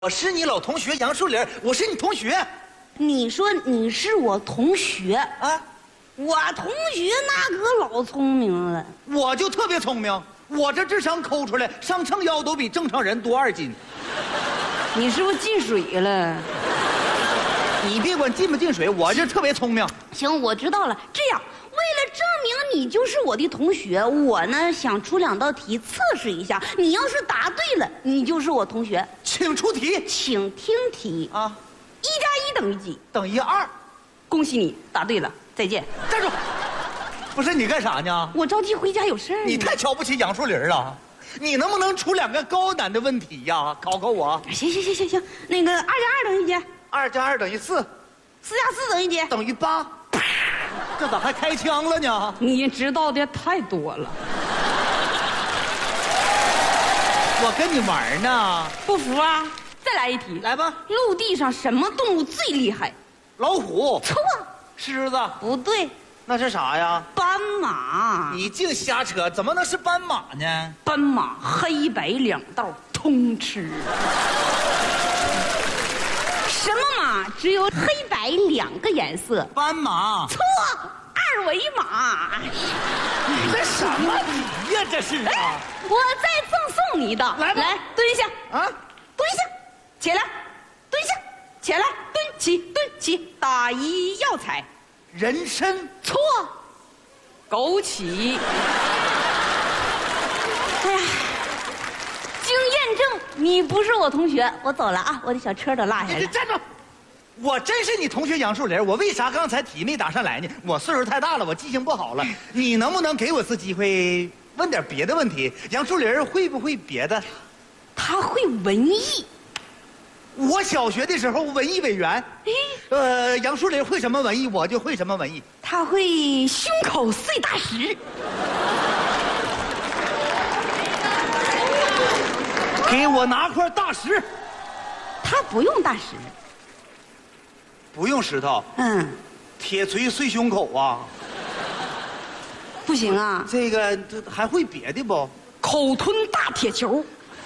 我是你老同学杨树林，我是你同学。 你说你是我同学啊？ 我同学那可老聪明了。 我就特别聪明，我这智商抠出来，上秤腰都比正常人多2斤。 你是不是进水了？ 你别管进不进水，我这特别聪明。 行，我知道了。这样，为了证明你就是我的同学，我呢想出2道题测试一下。你要是答对了，你就是我同学。 请出题， 请听题啊 ！1加1等于几？ 等于2。 恭喜你答对了，再见。 站住！不是你干啥呢？ 我着急回家有事儿。 你太瞧不起杨树林了。你能不能出2个高难的问题呀？考考我。 行，那个2加2等于几 ？2加2等于4。 4加4等于几？ 等于8。这咋还开枪了呢？ 你知道的太多了。 我跟你玩呢。 不服啊？再来一题。 来吧。 陆地上什么动物最厉害？ 老虎。 错。 狮子。 不对。 那是啥呀？ 斑马。 你净瞎扯，怎么能是斑马呢？ 斑马黑白2道通吃。什么马只有黑白2个颜色？ 斑马。 错，2维码。 这什么题呀？这是啊！ 我再赠送你一道。 来吧， 来蹲下啊， 蹲下，起来，蹲下，起来，蹲起，蹲起，大衣要踩。 人参。 错，枸杞。哎呀，经验证你不是我同学，我走了啊，我的小车都落下你了。 站住！我真是你同学杨树林，我为啥刚才题没答上来呢？我岁数太大了，我记性不好了。你能不能给我次机会问点别的问题？杨树林会不会别的？ 他会文艺。 我小学的时候文艺委员。杨树林会什么文艺，我就会什么文艺。 他会胸口碎大石。 给我拿块大石。 他不用大石。 不用石头。铁锤碎胸口啊。 不行啊。 这还会别的不？ 口吞大铁球。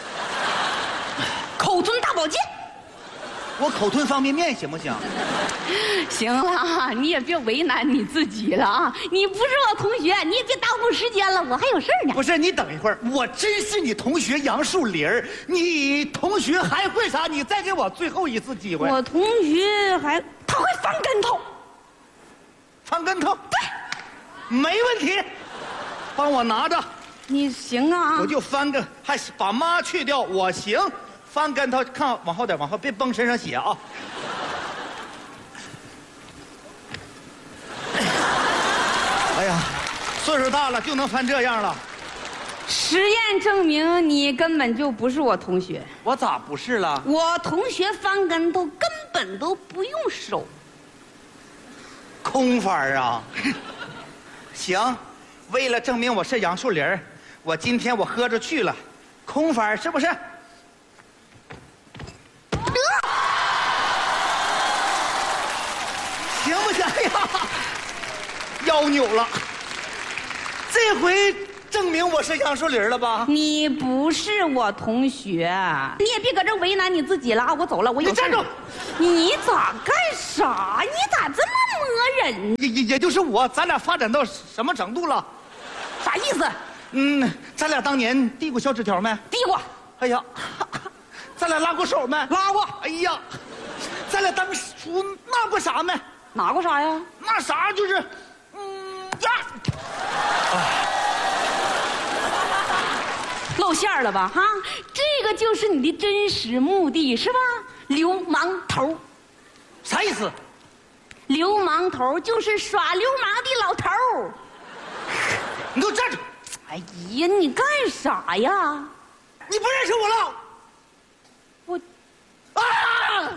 口吞大宝剑。 我口吞方便面行不行？ 行了，你也别为难你自己了啊！你不是我同学，你也别耽误时间了，我还有事儿呢。 不是，你等一会儿，我真是你同学杨树林，你同学还会啥？你再给我最后一次机会。 我同学他会翻跟头。 翻跟头？对，没问题。帮我拿着。 你行啊？ 我就翻个，还把妈去掉，我行。翻跟头，看往后点，往后别崩身上血啊！哎呀，岁数大了就能翻这样了。 实验证明你根本就不是我同学。 我咋不是了？ 我同学翻跟头根本都不用手。 空翻啊！行，为了证明我是杨树林，我今天我喝着去了，空翻是不是？行不行？哎呀，腰扭了。这回证明我是杨树林了吧？ 你不是我同学，你也别搁这为难你自己了啊！我走了，我有事。 你站住！ 你咋干啥？你咋这么磨人？ 也就是我，咱俩发展到什么程度了？ 啥意思？ 咱俩当年递过小纸条没？ 递过。 哎呀，咱俩拉过手没？ 拉过。 哎呀，咱俩当初拿过啥没？ 拿过啥呀？ 那啥就是，呀， 露馅了吧？哈，这个就是你的真实目的是吧？流氓头。 啥意思？ 流氓头就是耍流氓的老头。 你给我站住！ 哎呀，你干啥呀？ 你不认识我了？ 我， 啊！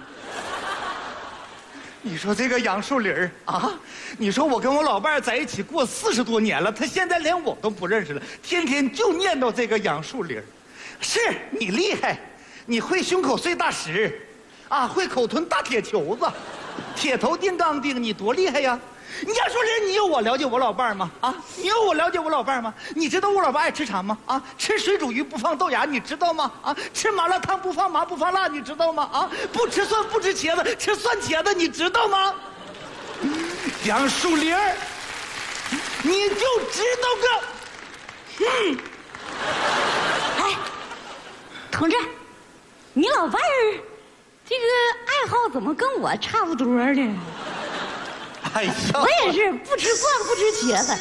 你说这个杨树林啊，你说我跟我老伴儿在一起过40多年了，他现在连我都不认识了，天天就念叨这个杨树林。是你厉害，你会胸口碎大石，啊，会口吞大铁球子， 铁头钉钢钉，你多厉害呀！杨树林，你有我了解我老伴儿吗？啊，你有我了解我老伴儿吗？你知道我老伴儿爱吃啥吗？啊，吃水煮鱼不放豆芽，你知道吗？啊，吃麻辣烫不放麻不放辣，你知道吗？啊，不吃蒜不吃茄子，吃蒜茄子，你知道吗？杨树林，你就知道个， 哎，同志，你老伴儿这个爱好怎么跟我差不多呢？ 哎呀， 我也是不吃蒜不吃茄子。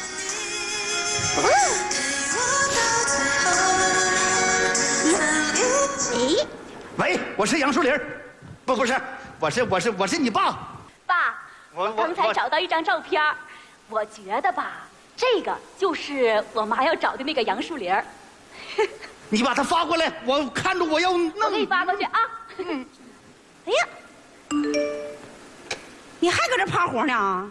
哎， 喂，我是杨树林，不是，我是你爸。 爸，我刚才找到一张照片，我觉得吧，这个就是我妈要找的那个杨树林。 你把它发过来，我看着我要弄。 我给你发过去啊。 哎呀，你还搁这趴活呢？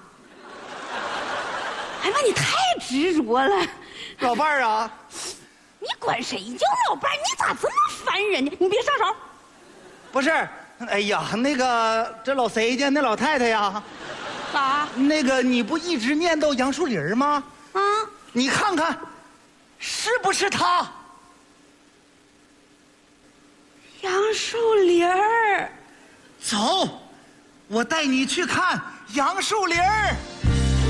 哎妈，你太执着了。 老伴儿啊， 你管谁叫老伴儿？你咋这么烦人呢？你别上手。 不是，哎呀，那个这老谁家那老太太呀， 咋？ 那个你不一直念叨杨树林吗？ 啊？ 你看看，是不是他？ 杨树林儿。 走，我带你去看杨树林儿。